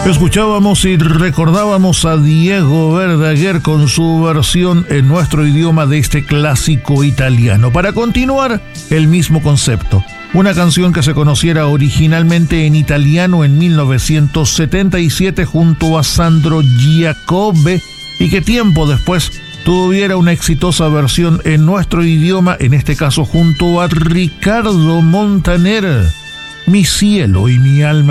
Escuchábamos y recordábamos a Diego Verdaguer con su versión en nuestro idioma de este clásico italiano. Para continuar, el mismo concepto. Una canción que se conociera originalmente en italiano en 1977 junto a Sandro Giacobbe y que tiempo después tuviera una exitosa versión en nuestro idioma, en este caso junto a Ricardo Montaner. Mi cielo y mi alma